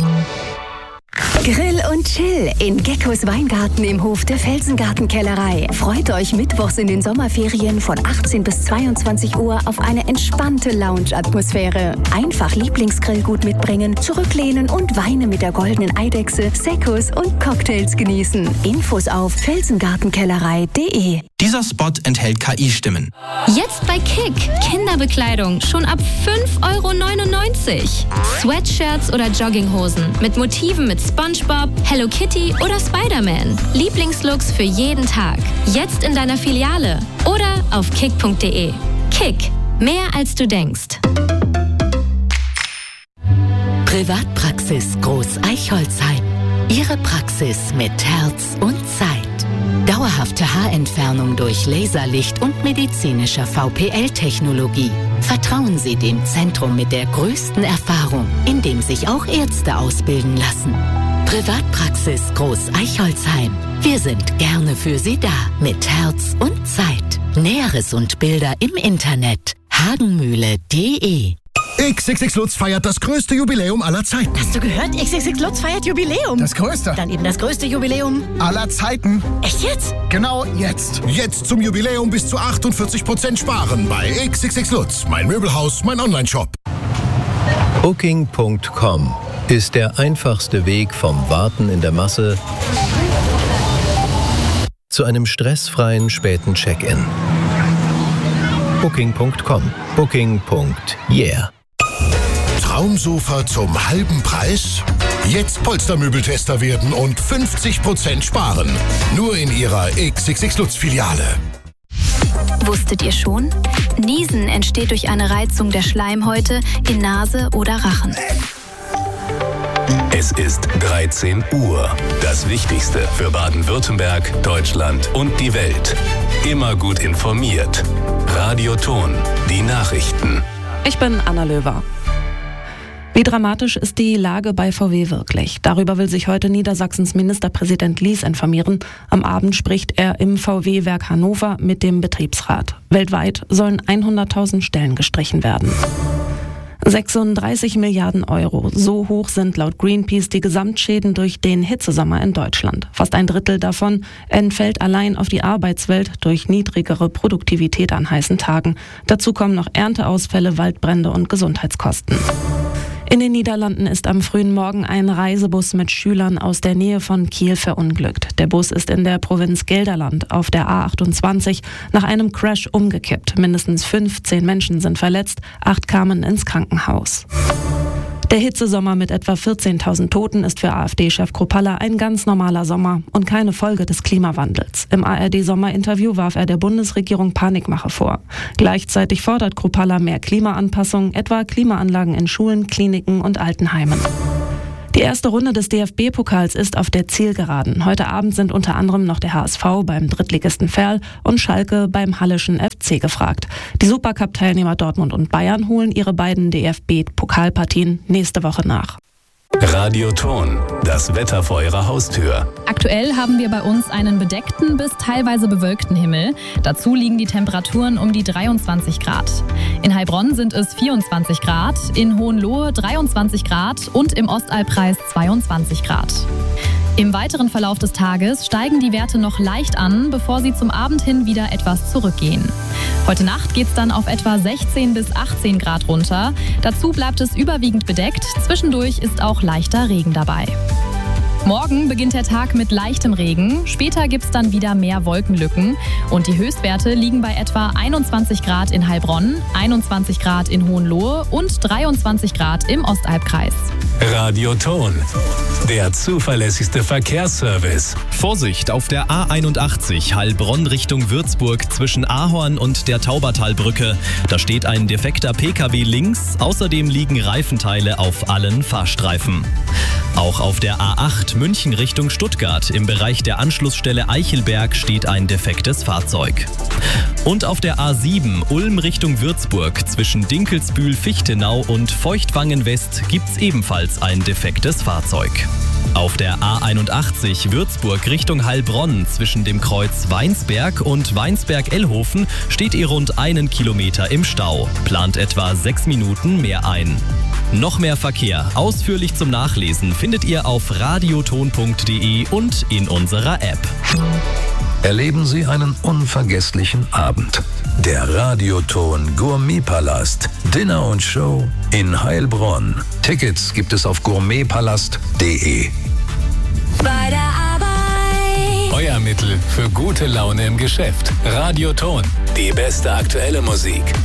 Grill und Chill in Geckos Weingarten im Hof der Felsengartenkellerei. Freut euch mittwochs in den Sommerferien von 18 bis 22 Uhr auf eine entspannte Lounge-Atmosphäre. Einfach Lieblingsgrillgut mitbringen, zurücklehnen und Weine mit der goldenen Eidechse, Seccos und Cocktails genießen. Infos auf felsengartenkellerei.de. Dieser Spot enthält KI-Stimmen. Jetzt bei Kick. Kinderbekleidung schon ab 5,99 €. Sweatshirts oder Jogginghosen mit Motiven mit SpongeBob, Hello Kitty oder Spider-Man. Lieblingslooks für jeden Tag. Jetzt in deiner Filiale oder auf kick.de. Kick. Mehr als du denkst. Privatpraxis Groß Eichholzheim. Ihre Praxis mit Herz und Zeit. Dauerhafte Haarentfernung durch Laserlicht und medizinischer VPL-Technologie. Vertrauen Sie dem Zentrum mit der größten Erfahrung, in dem sich auch Ärzte ausbilden lassen. Privatpraxis Groß Eichholzheim. Wir sind gerne für Sie da, mit Herz und Zeit. Näheres und Bilder im Internet. hagenmühle.de. XXX Lutz feiert das größte Jubiläum aller Zeiten. Hast du gehört? XXX Lutz feiert Jubiläum. Das größte. Dann eben das größte Jubiläum aller Zeiten. Echt jetzt? Genau jetzt. Jetzt zum Jubiläum bis zu 48% sparen bei XXX Lutz. Mein Möbelhaus, mein Onlineshop. Booking.com ist der einfachste Weg vom Warten in der Masse zu einem stressfreien späten Check-in. Booking.com. Booking.yeah. Traumsofa zum halben Preis? Jetzt Polstermöbeltester werden und 50% sparen. Nur in Ihrer XXX Lutz-Filiale. Wusstet ihr schon? Niesen entsteht durch eine Reizung der Schleimhäute in Nase oder Rachen. Es ist 13 Uhr. Das Wichtigste für Baden-Württemberg, Deutschland und die Welt. Immer gut informiert. Radioton, die Nachrichten. Ich bin Anna Löwer. Wie dramatisch ist die Lage bei VW wirklich? Darüber will sich heute Niedersachsens Ministerpräsident Lies informieren. Am Abend spricht er im VW-Werk Hannover mit dem Betriebsrat. Weltweit sollen 100.000 Stellen gestrichen werden. 36 Milliarden Euro. So hoch sind laut Greenpeace die Gesamtschäden durch den Hitzesommer in Deutschland. Fast ein Drittel davon entfällt allein auf die Arbeitswelt durch niedrigere Produktivität an heißen Tagen. Dazu kommen noch Ernteausfälle, Waldbrände und Gesundheitskosten. In den Niederlanden ist am frühen Morgen ein Reisebus mit Schülern aus der Nähe von Kiel verunglückt. Der Bus ist in der Provinz Gelderland auf der A28 nach einem Crash umgekippt. Mindestens 15 Menschen sind verletzt, 8 kamen ins Krankenhaus. Der Hitzesommer mit etwa 14.000 Toten ist für AfD-Chef Kruppalla ein ganz normaler Sommer und keine Folge des Klimawandels. Im ARD-Sommerinterview warf er der Bundesregierung Panikmache vor. Gleichzeitig fordert Kruppalla mehr Klimaanpassung, etwa Klimaanlagen in Schulen, Kliniken und Altenheimen. Die erste Runde des DFB-Pokals ist auf der Zielgeraden. Heute Abend sind unter anderem noch der HSV beim Drittligisten Verl und Schalke beim Halleschen FC gefragt. Die Supercup-Teilnehmer Dortmund und Bayern holen ihre beiden DFB-Pokalpartien nächste Woche nach. Radioton, das Wetter vor Ihrer Haustür. Aktuell haben wir bei uns einen bedeckten bis teilweise bewölkten Himmel. Dazu liegen die Temperaturen um die 23 Grad. In Heilbronn sind es 24 Grad, in Hohenlohe 23 Grad und im Ostalbkreis 22 Grad. Im weiteren Verlauf des Tages steigen die Werte noch leicht an, bevor sie zum Abend hin wieder etwas zurückgehen. Heute Nacht geht es dann auf etwa 16 bis 18 Grad runter. Dazu bleibt es überwiegend bedeckt. Zwischendurch ist auch leichter Regen dabei. Morgen beginnt der Tag mit leichtem Regen. Später gibt es dann wieder mehr Wolkenlücken. Und die Höchstwerte liegen bei etwa 21 Grad in Heilbronn, 21 Grad in Hohenlohe und 23 Grad im Ostalbkreis. Radioton, der zuverlässigste Verkehrsservice. Vorsicht auf der A81 Heilbronn Richtung Würzburg zwischen Ahorn und der Taubertalbrücke. Da steht ein defekter PKW links. Außerdem liegen Reifenteile auf allen Fahrstreifen. Auch auf der A8 München Richtung Stuttgart im Bereich der Anschlussstelle Eichelberg steht ein defektes Fahrzeug. Und auf der A7 Ulm Richtung Würzburg zwischen Dinkelsbühl-Fichtenau und Feuchtwangen West gibt's ebenfalls ein defektes Fahrzeug. Auf der A81 Würzburg Richtung Heilbronn zwischen dem Kreuz Weinsberg und Weinsberg-Ellhofen steht ihr rund 1 Kilometer im Stau. Plant etwa 6 Minuten mehr ein. Noch mehr Verkehr, ausführlich zum Nachlesen, findet ihr auf radioton.de und in unserer App. Erleben Sie einen unvergesslichen Abend. Der Radioton Gourmetpalast, Dinner und Show in Heilbronn. Tickets gibt es auf gourmetpalast.de. Bei der Arbeit. Euer Mittel für gute Laune im Geschäft. Radioton, die beste aktuelle Musik.